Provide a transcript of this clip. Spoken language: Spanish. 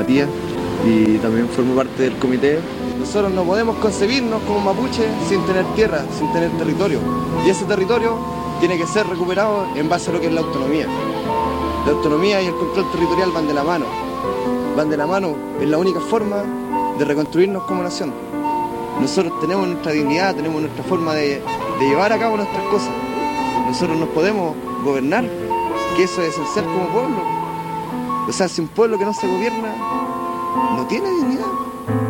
Matías y también formo parte del comité. Nosotros no podemos concebirnos como mapuches sin tener tierra, sin tener territorio. Y ese territorio tiene que ser recuperado en base a lo que es la autonomía. La autonomía y el control territorial van de la mano. Van de la mano, es la única forma de reconstruirnos como nación. Nosotros tenemos nuestra dignidad, tenemos nuestra forma de llevar a cabo nuestras cosas. Nosotros nos podemos gobernar, que eso es esencial como pueblo. O sea, si un pueblo que no se gobierna no tiene dignidad.